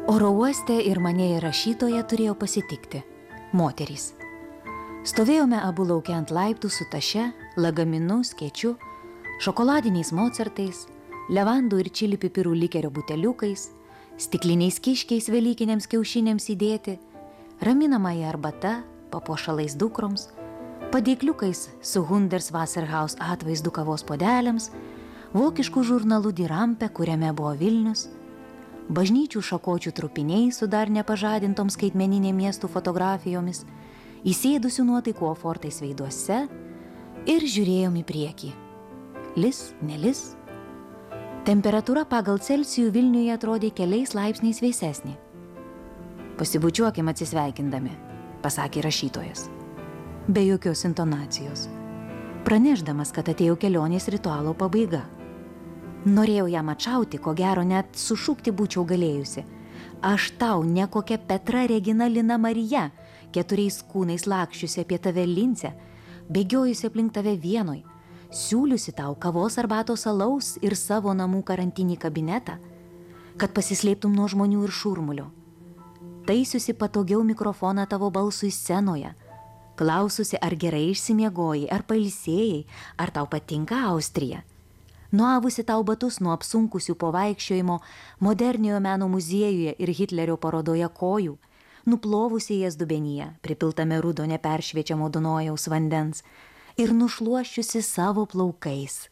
Oro uoste ir mane ir rašytoja turėjo pasitikti. Moterys. Stovėjome abu lauke ant laiptų su taše, lagaminu, skėčiu, šokoladiniais mocartais, levandų ir čili pipirų likerio buteliukais, stikliniais kiškiais velykiniams kiaušiniams įdėti, raminamąją arbata, papuošalais dukroms, padėkliukais su Hunders Wasserhaus atvaizdu kavos podeliams, vokiškų žurnalų Dirampe, kuriame buvo Vilnius, bažnyčių šakočių trupiniai su dar nepažadintom skaitmeninėm miestų fotografijomis, įsėdusių nuotaikų ofortais veiduose ir žiūrėjom į priekį. Lis, nelis. Temperatūra pagal Celsijų Vilniuje atrodė keliais laipsniais vėsesnė. Pasibučiuokim atsisveikindami, pasakė rašytojas. Be jokios intonacijos. Pranešdamas, kad atėjo kelionės ritualo pabaiga. Norėjau jam atšauti, ko gero net sušukti būčiau galėjusi. Aš tau ne kokia Petra Regina Lina Marija, 4 kūnais lakščiusi apie tave Lince, bėgiojusi aplink tave vienoj, siūliusi tau kavos arbatos alaus ir savo namų karantinį kabinetą, kad pasislėptum nuo žmonių ir šurmulio. Taisiusi patogiau mikrofoną tavo balsui scenoje, klaususi, ar gerai išsimiegojai, ar pailsėjai, ar tau patinka Austrija. Nuavusi tau batus nuo apsunkusių po vaikščiojimo moderniojo meno muziejuje ir Hitlerio parodoje kojų, nuplovusi jas dubenyje, pripiltame rudo neperšviečiamo Dunojaus vandens ir nušluoščiusi savo plaukais.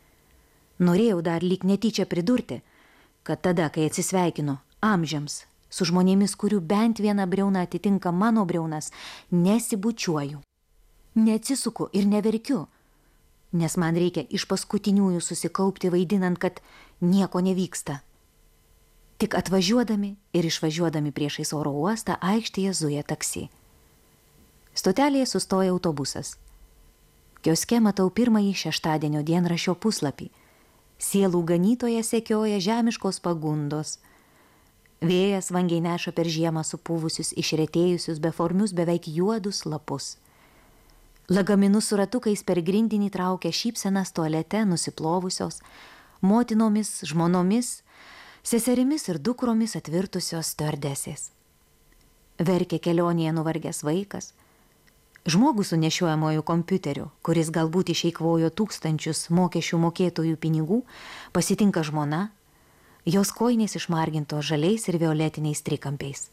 Norėjau dar lyg netyčia pridurti, kad tada, kai atsisveikinu amžiams su žmonėmis, kurių bent viena briauna atitinka mano briaunas, nesibučiuoju. Neatsisuku ir neverkiu, nes man reikia iš paskutiniųjų susikaupti vaidinant, kad nieko nevyksta. Tik atvažiuodami ir išvažiuodami priešais oro uostą aikštėje zuja taksi. Stotelėje sustoja autobusas. Kioske matau pirmąjį šeštadienio dienraščio puslapį. Sielų ganytoje sekioja žemiškos pagundos. Vėjas vangiai neša per žiemą supuvusius, išretėjusius, beformius, beveik juodus lapus. Lagaminus su ratukais per grindinį traukia šypsenas tualete nusiplovusios, motinomis, žmonomis, seserimis ir dukromis atvirtusios stiuardesės. Verkia kelionėje nuvargęs vaikas, žmogus su nešiojamoju kompiuteriu, kuris galbūt išeikvojo tūkstančius mokesčių mokėtojų pinigų, pasitinka žmona, jos kojinės išmargintos žaliais ir violetiniais trikampiais.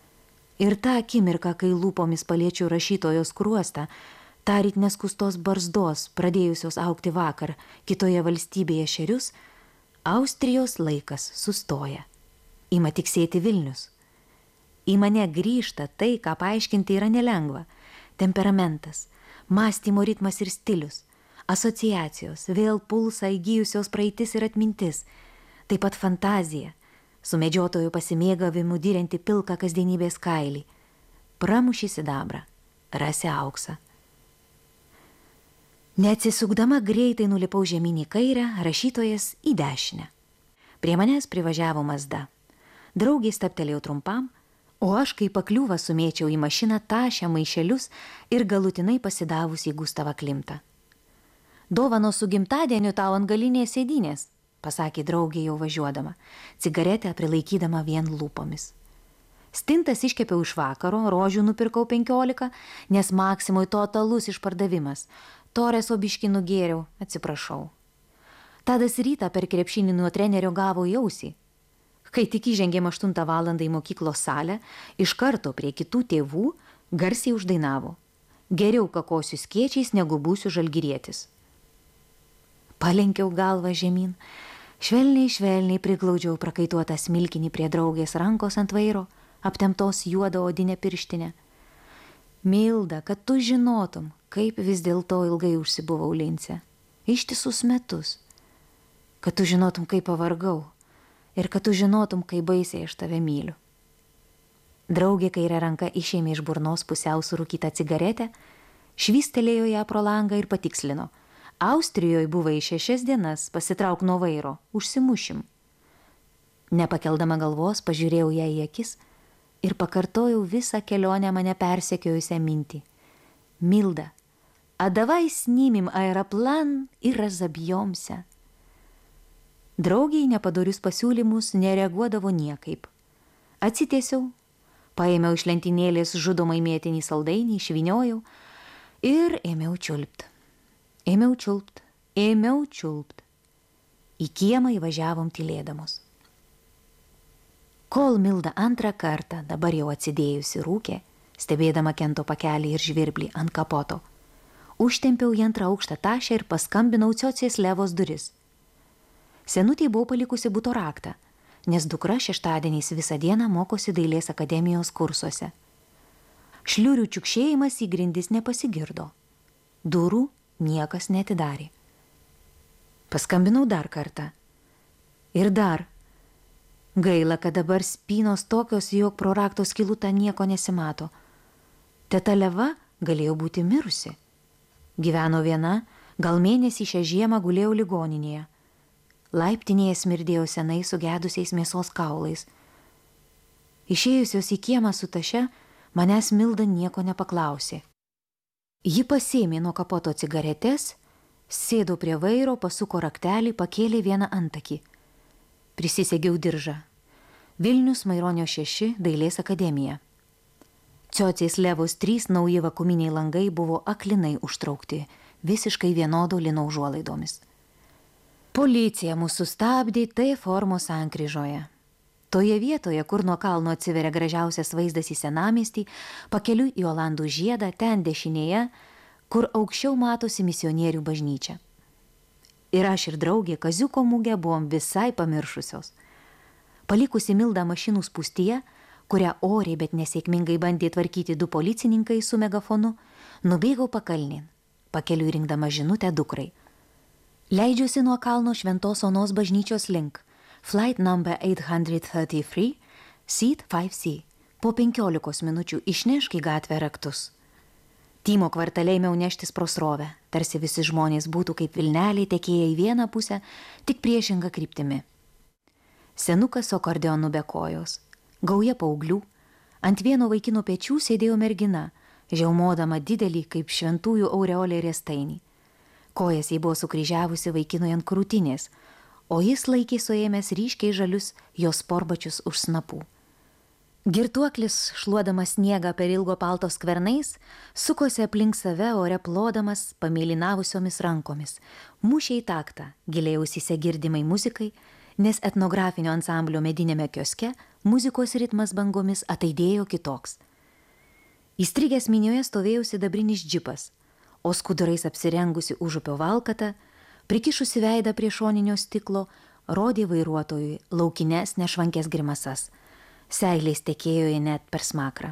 Ir ta akimirka, kai lūpomis paliečiu rašytojos skruostą, taryt neskustos barzdos, pradėjusios augti vakar kitoje valstybėje šerius, Austrijos laikas sustoja. Ima tiksėti Vilnius. Į mane grįžta tai, ką paaiškinti yra nelengva. Temperamentas, mąstymo ritmas ir stilius, asociacijos, vėl pulsą įgijusios praeitis ir atmintis, taip pat fantazija, su medžiotojo pasimėgavimu dirianti pilką kasdienybės kailį. Pramuši sidabrą, rasi auksą. Neatsisukdama greitai nulipau žemyn į kairę, rašytojas į dešinę. Prie manęs privažiavo Mazda. Draugė stabtelėjo trumpam, o aš kaip pakliūvą sumėčiau į mašiną tašę maišelius ir galutinai pasidavus į Gustavą Klimtą. Dovanos su gimtadieniu tau ant galinės sėdynės, pasakė draugė jau važiuodama, cigaretę prilaikydama vien lūpomis. Stintas iškepiau iš vakaro, rožių nupirkau 15, nes Maksimui totalus išpardavimas. Toreso biškį nugėriau, atsiprašau. Tadas rytą per krepšinį nuo trenerio gavo į ausį. Kai tik įžengėm 8 valandą į mokyklos salę, iš karto prie kitų tėvų garsiai uždainavo. Geriau kakosiu skėčiais, negu būsiu žalgirietis. Palenkiau galvą žemyn, švelniai priglaudžiau prakaituotą smilkinį prie draugės rankos ant vairo, aptemptos juodą odinę pirštinę. Milda, kad tu žinotum, kaip vis dėlto ilgai užsibuvau Lince. Ištisus metus. Kad tu žinotum, kaip pavargau. Ir kad tu žinotum, kaip baisiai aš tave myliu. Draugė kairę ranką išėmė iš burnos pusiau surūkytą cigaretę, švystelėjo ją pro langą ir patikslino. Austrijoje buvai 6 dienas, pasitrauk nuo vairo, užsimušim. Nepakeldama galvos, pažiūrėjau ją į akis ir pakartojau visą kelionę mane persekiojusią mintį. Milda, а давай снимем аэроплан и разобьемся. Draugė į nepadorius pasiūlymus nereaguodavo niekaip. Atsitiesiau, paėmiau iš lentynėlės žudomai mėtinį saldainį, išvyniojau ir ėmiau čiulpt. Ėmiau čiulpt. Į kiemą įvažiavom tylėdamos. Kol Milda antrą kartą, dabar jau atsidėjusi rūkė, stebėdama Kento pakelį ir žvirblį ant kapoto, užtempiau į antrą aukštą tašę ir paskambinau ciocės Levos duris. Senutei buvau palikusi buto raktą, nes dukra šeštadieniais visą dieną mokosi dailės akademijos kursuose. Šliurių čiukšėjimas į grindis nepasigirdo. Durų niekas neatidarė. Paskambinau dar kartą. Ir dar. Gaila, kad dabar spynos tokios, jog pro rakto skylutą nieko nesimato. Teta Leva galėjo būti mirusi. Gyveno viena, gal mėnesį šią žiemą gulėjau ligoninėje. Laiptinėje smirdėjo senai sugedusiais mėsos kaulais. Išėjusios į kiemą su taše, manęs Milda nieko nepaklausė. Ji pasėmė nuo kapoto cigaretes, sėdo prie vairo, pasuko raktelį, pakėlė vieną antakį. Prisisegiau diržą. Vilnius Maironio 6, dailės akademija. Ciocės Levos 3 nauji vakuminiai langai buvo aklinai užtraukti, visiškai vienodo lino užuolaidomis. Policija mus sustabdė T formos sankryžoje. Toje vietoje, kur nuo kalno atsiveria gražiausias vaizdas į senamiestį, pakeliui į Olandų žiedą, ten dešinėje, kur aukščiau matosi misionierių bažnyčia. Ir aš ir draugė Kaziuko mugę buvom visai pamiršusios. Palikusi Mildą mašinų spūstyje, kurią oriai, bet nesėkmingai bandė tvarkyti 2 policininkai su megafonu, nubėgau pakalnin, pakeliui rinkdama žinutę dukrai. Leidžiuosi nuo kalno Šventos Onos bažnyčios link, flight number 833, seat 5C. Po 15 minučių išnešk į gatvę raktus. Tymo kvartale ėmiau neštis pro srovę, tarsi visi žmonės būtų kaip vilneliai tekėję į vieną pusę, tik priešingą kryptimi. Senukas su akordeonu be kojos, gauja paauglių, ant vieno vaikino pečių sėdėjo mergina, žiaumodama didelį kaip šventųjų aureolė riestainį. Kojas jai buvo sukryžiavusi vaikinui ant krūtinės, o jis laikė suėmęs ryškiai žalius jos sporbačius už snapų. Girtuoklis, šluodamas sniegą per ilgo palto skvernais, sukosi aplink save ore plodamas pamėlynavusiomis rankomis, mušė į taktą, giliai ausyse girdimai muzikai, nes etnografinio ansamblio medinėme kioske muzikos ritmas bangomis ataidėjo kitoks. Įstrigęs minioje stovėjo sidabrinis džipas, o skudurais apsirengusi užupio valkata, prikišusi veidą prie šoninio stiklo, rodė vairuotojui laukines nešvankės grimasas. Seilės tekėjo net per smakrą.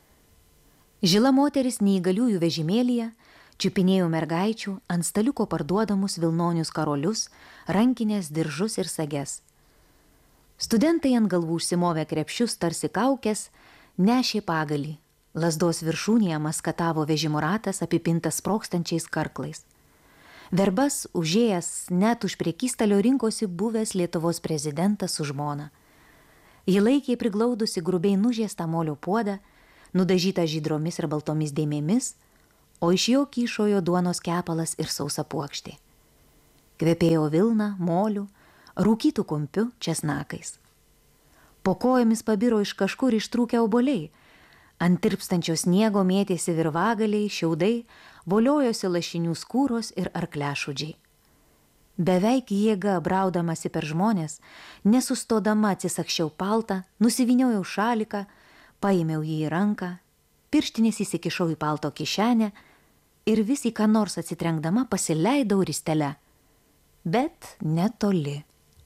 Žila moteris neįgaliųjų vežimėlyje čiupinėjo mergaičių ant staliuko parduodamus vilnonius karolius, rankinės, diržus ir sages. Studentai ant galvų užsimovė krepšius tarsi kaukės, nešė pagalį. Lazdos viršūnėje maskatavo vežimo ratas apipintas sprogstančiais karklais. Verbas užėjęs net už prekystalio rinkosi buvęs Lietuvos prezidentas su žmona. Ji laikė priglaudusi grubiai nužiestą molio puodą, nudažytą žydromis ir baltomis dėmėmis, o iš jo kyšojo duonos kepalas ir sausa puokštė. Kvepėjo vilna, moliu, rūkytų kumpiu, česnakais. Po kojomis pabiro iš kažkur ištrūkę obuoliai, ant tirpstančio sniego mėtėsi virvagaliai, šiaudai, voliojosi lašinių skūros ir arklešūdžiai. Beveik jėga braudamasi per žmonės, nesustodama atsisakščiau paltą, nusivyniojau šaliką, paėmiau jį į ranką, pirštinės įsikišau į palto kišenę ir vis į ką nors atsitrenkdama pasileidau ristele. Bet netoli.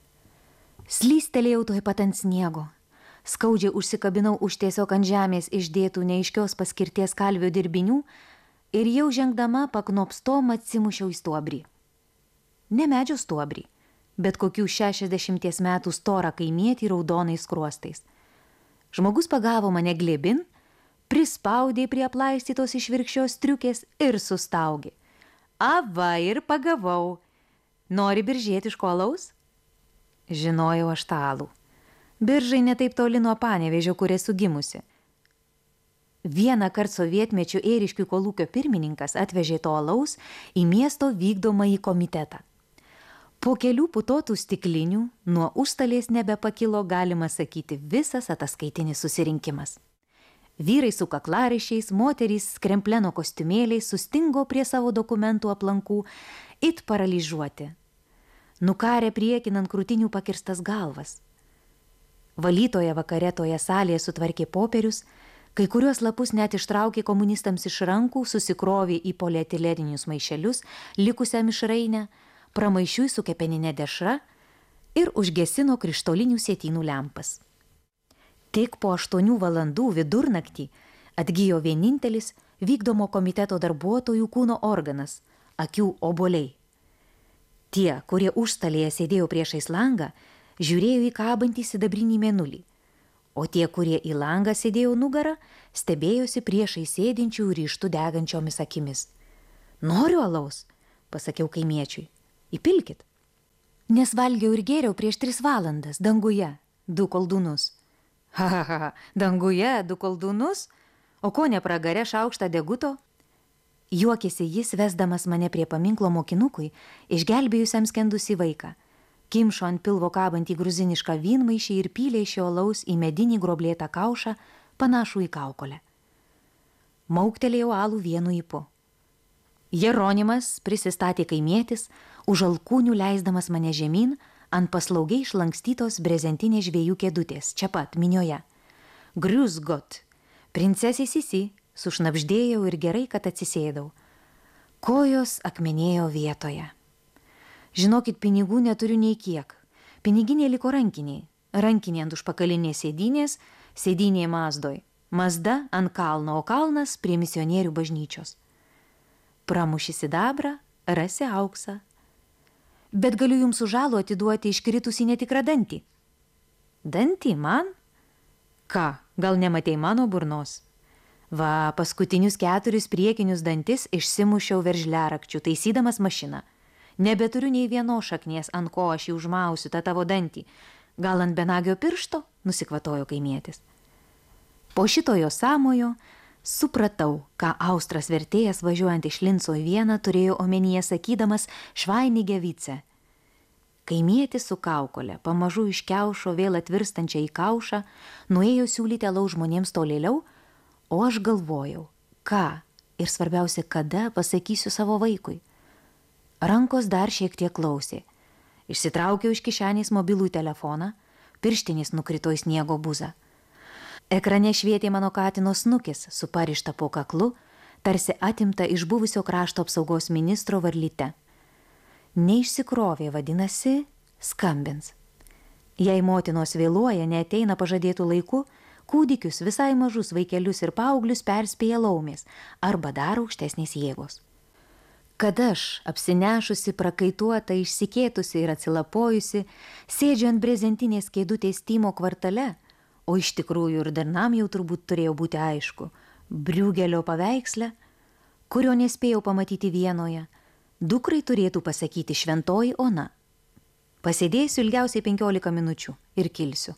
Slystelėjau tuoj pat ant sniego. Skaudžiai užsikabinau už tiesiog ant žemės išdėtų neaiškios paskirties kalvio dirbinių ir jau žengdama paknopstom atsimušiau į stuobrį. Ne medžio stuobrį, bet kokių 60 metų storą kaimietį raudonais skruostais. Žmogus pagavo mane glėbin, prispaudė prie aplaistytos išvirkščios striukės ir sustaugė. Ava, ir pagavau. Nori biržietiško alaus? Žinojau aš tą alų. Biržai netaip toli nuo Panevėžio, kur esu gimusi. Vieną kart sovietmečiu Ėriškių kolūkio pirmininkas atvežė to alaus į miesto vykdomąjį komitetą. Po kelių putotų stiklinių nuo užstalės nebepakilo, galima sakyti, visas ataskaitinis susirinkimas. Vyrai su kaklaraiščiais, moterys krempleno kostiumėliais sustingo prie savo dokumentų aplankų, it paralyžiuoti. Nukarė priekin ant krūtinių pakirstas galvas. Valytoja vakare toje salėje sutvarkė popierius, kai kuriuos lapus net ištraukė komunistams iš rankų, susikrovė į polietileninius maišelius, likusią mišrainę, pramaišiui su kepeninė dešra ir užgesino krištolinių sietynų lempas. Tik po 8 valandų vidurnaktį atgijo vienintelis vykdomo komiteto darbuotojų kūno organas – akių obuoliai. Tie, kurie užstalėje sėdėjo priešais langą, žiūrėjo į kabantį sidabrinį mėnulį, o tie, kurie į langą sėdėjo nugarą, stebėjosi priešai sėdinčių ryžtų degančiomis akimis. Noriu alaus, pasakiau kaimiečiui, įpilkit. Nes valgiau ir gėriau prieš 3 valandas, danguje, 2 koldūnus. Ha, danguje 2 koldūnus? O ko ne pragare šaukštą deguto? Juokėsi jis, vesdamas mane prie paminklo mokinukui, išgelbėjusiam skendusį vaiką. Kimšo ant pilvo kabantį gruzinišką vynmaišį ir pylė iš jo alaus į medinį groblėtą kaušą, panašų į kaukolę. Mauktelėjau alų vienu ypu. Jeronimas, prisistatė kaimietis, už alkūnių leisdamas mane žemyn ant paslaugiai išlankstytos brezentinės žvejų kėdutės, čia pat, minioje. Griuzgot, princesė Sisi, sušnabždėjau ir gerai, kad atsisėdau. Kojos akmenėjo vietoje. Žinokit, pinigų neturiu nei kiek. Piniginė liko rankiniai. Rankinė ant užpakalinės sėdynės, sėdynė Mazdoj. Mazda ant kalno, o kalnas prie misionierių bažnyčios. Pramuši sidabrą, rasi auksą. Bet galiu jums už alų atiduoti iškritusį netikrą dantį. Dantį man? Ką, gal nematei mano burnos? Va, paskutinius 4 priekinius dantis išsimušiau veržliarakčiu, taisydamas mašiną. Nebeturiu nei vienos šaknies, ant ko aš jį užmausiu, tą tavo dantį. Gal ant benagio piršto, nusikvatojo kaimietis. Po šito jo sąmojo supratau, ką austras vertėjas važiuojant iš Linco į Vieną turėjo omenyje sakydamas švainigė vice. Kaimietis su kaukole pamažu iš kiaušo vėl atvirstančią į kaušą, nuėjo siūlyti alaus žmonėms tolėliau, o aš galvojau, ką ir svarbiausia, kada pasakysiu savo vaikui. Rankos dar šiek tiek klausė. Išsitraukiau iš kišenės mobilų telefoną, pirštinis nukrito į sniego buzą. Ekrane švietė mano katino snukis su parišta po kaklu, tarsi atimta iš buvusio krašto apsaugos ministro varlyte. Neišsikrovė, vadinasi, skambins. Jei motinos vėluoja, neateina pažadėtų laiku, kūdikius, visai mažus vaikelius ir paauglius perspėja laumės arba dar aukštesnės jėgos. Kad aš, apsinešusi, prakaituota, išsikėtusi ir atsilapojusi, sėdžiu ant brezentinės kėdutės Tymo kvartale, o iš tikrųjų ir darnam jau turbūt turėjo būti aišku, Briugelio paveiksle, kurio nespėjau pamatyti Vienoje, dukrai turėtų pasakyti šventoji Ona. Pasėdėsiu ilgiausiai 15 minučių ir kilsiu.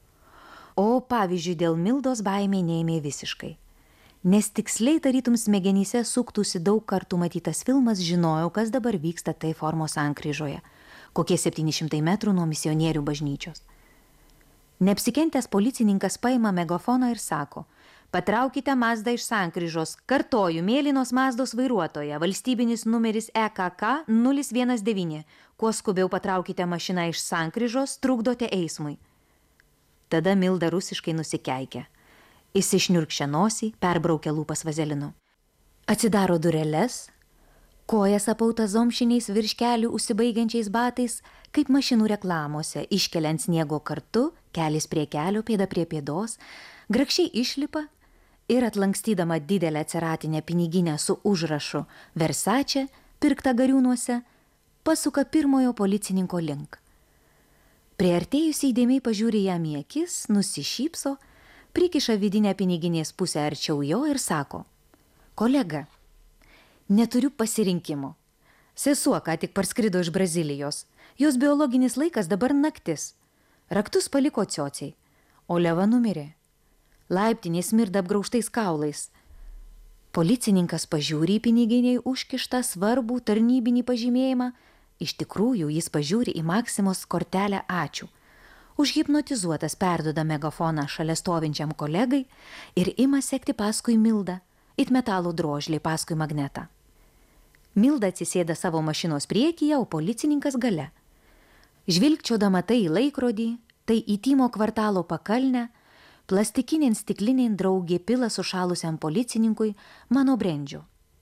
O pavyzdžiui, dėl Mildos baimė neėmė visiškai. Nes tiksliai tarytum smegenyse suktųsi daug kartų matytas filmas, žinojau, kas dabar vyksta tai formos sankryžoje, kokie 700 metrų nuo misionierių bažnyčios. Neapsikentęs policininkas paima megafoną ir sako, patraukite Mazdą iš sankryžos, kartoju, mėlynos Mazdos vairuotoja, valstybinis numeris EKK 019, kuo skubiau patraukite mašiną iš sankryžos, trukdote eismui. Tada Milda rusiškai nusikeikė. Įsišniurkščia nosį, perbraukia lūpas vazelinu. Atsidaro dureles, kojas apauta zomšiniais virš kelių užsibaigiančiais batais, kaip mašinų reklamose, iškeliant sniego kartu, kelis prie kelio, pėda prie pėdos, grakščiai išlipa ir atlankstydama didelę ceratinę piniginę su užrašu Versace, pirktą Gariūnuose, pasuka pirmojo policininko link. Priartėjusi įdėmiai pažiūri jam į akis, nusišypso, prikiša vidinę piniginės pusę arčiau jo ir sako, kolega, neturiu pasirinkimo. Sesuo ką tik parskrido iš Brazilijos. Jos biologinis laikas dabar naktis. Raktus paliko ciociai, o Leva numirė. Laiptinė smirda apgraužtais kaulais. Policininkas pažiūri į piniginiai užkištą svarbų tarnybinį pažymėjimą, iš tikrųjų jis pažiūri į Maksimos kortelę ačiū. Užhipnotizuotas perduoda megafoną šalia stovinčiam kolegai ir ima sekti paskui Mildą, it metalo drožliai paskui magnetą. Milda atsisėda savo mašinos priekyje, o policininkas gale. Žvilgčiodama tai į laikrodį, tai į Tymo kvartalo pakalnę, plastikinėn stikliniai draugė pila sušalusiam policininkui mano brendžio.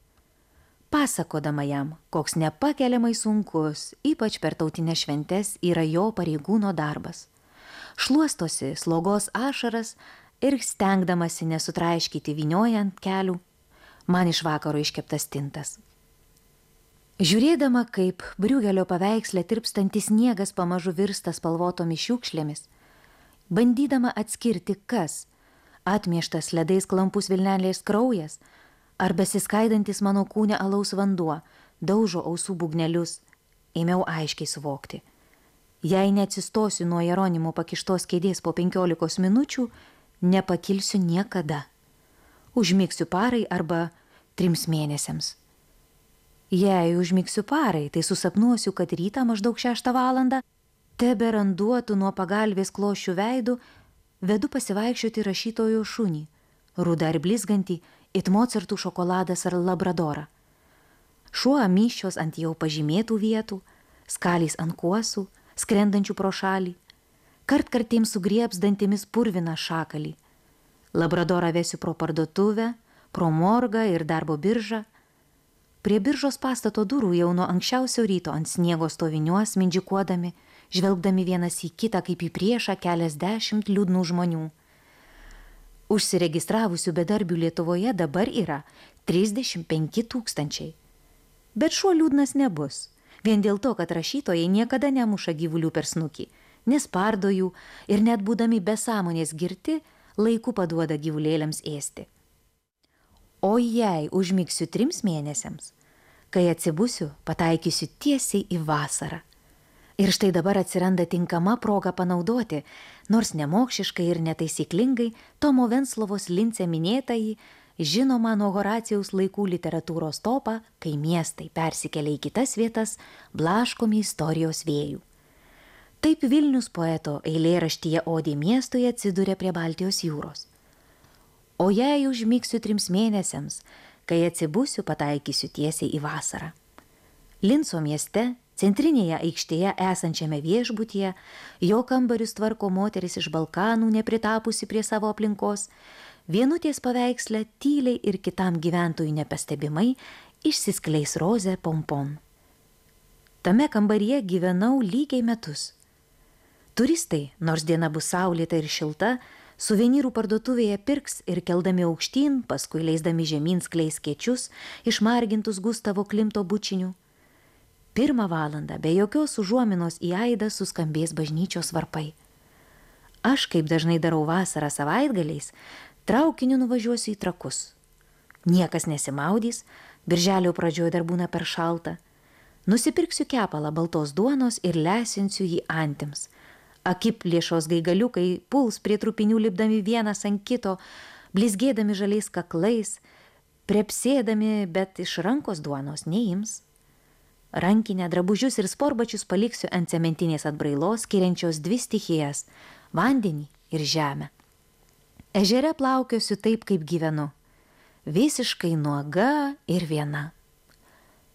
Pasakodama jam, koks nepakeliamai sunkus, ypač per tautinės šventes, yra jo pareigūno darbas. Šluostosi slogos ašaras ir stengdamasi nesutraiškyti vyniojant kelių, man iš vakaro iškeptas tintas. Žiūrėdama, kaip Briugelio paveiksle tirpstantis sniegas pamažu virsta spalvotomis šiukšlėmis, bandydama atskirti, kas atmieštas ledais klampus vilnelės kraujas ar besiskaidantis mano kūne alaus vanduo daužo ausų būgnelius, ėmiau aiškiai suvokti. Jei neatsistosiu nuo Jeronimo pakištos kėdės po 15 minučių, nepakilsiu niekada. Užmigsiu parai arba 3 mėnesiams. Jei užmigsiu parai, tai susapnuosiu, kad rytą maždaug 6 valandą teberanduotų nuo pagalvės kloščių veidų, vedu pasivaikščioti rašytojo šunį, rudą ir blizgantį, it Mocartų šokoladas ar labradorą. Šuo myščios ant jau pažymėtų vietų, skalys ant kuosų, skrendančių pro šalį, kartkartėms sugriebs dantimis purviną šakalį. Labradorą vesiu pro parduotuvę, pro morgą ir darbo biržą. Prie biržos pastato durų jau nuo anksčiausio ryto ant sniego stoviniuos mindžikuodami, žvelgdami vienas į kitą kaip į priešą keliasdešimt liūdnų žmonių. Užsiregistravusių bedarbių Lietuvoje dabar yra 35 000. Bet šuo liūdnas nebus. Vien dėl to, kad rašytojai niekada nemuša gyvulių per snukį, nespardo jų ir net būdami be sąmonės girti, laiku paduoda gyvulėliams ėsti. O jei užmigsiu 3 mėnesiams, kai atsibusiu, pataikysiu tiesiai į vasarą. Ir štai dabar atsiranda tinkama proga panaudoti, nors nemokšiškai ir netaisyklingai, Tomo Venclovos Lince minėtąjį, žinoma nuo Horacijaus laikų literatūros topą, kai miestai persikelia į kitas vietas, blaškomi istorijos vėjų. Taip Vilnius poeto eilėraštyje Odė miestui atsiduria prie Baltijos jūros. O jei užmigsiu 3 mėnesiams, kai atsibusiu, pataikysiu tiesiai į vasarą. Linco mieste, centrinėje aikštėje esančiame viešbutyje, jo kambarius tvarko moteris iš Balkanų, nepritapusi prie savo aplinkos, vienutės paveiksle tyliai ir kitam gyventojui nepastebimai išsiskleis rozė pompon. Tame kambaryje gyvenau lygiai metus. Turistai, nors diena bus saulėta ir šilta, suvenyrų parduotuvėje pirks ir keldami aukštyn, paskui leisdami žemyn skleis skėčius, išmargintus Gustavo Klimto bučinių. 1 valandą be jokios užuominos į aidą suskambės bažnyčios varpai. Aš, kaip dažnai darau vasarą savaitgaliais, traukiniu nuvažiuosiu į Trakus. Niekas nesimaudys, birželio pradžioje dar būna per šalta. Nusipirksiu kepalą baltos duonos ir lesinsiu jį antims. Akiplėšos gaigaliukai puls prie trupinių lipdami vienas ant kito, blizgėdami žaliais kaklais, prepsėdami, bet iš rankos duonos neims. Rankinę, drabužius ir sporbačius paliksiu ant cementinės atbrailos, skiriančios 2 stichijas – vandenį ir žemę. Ežere plaukiosiu taip, kaip gyvenu, visiškai nuoga ir viena.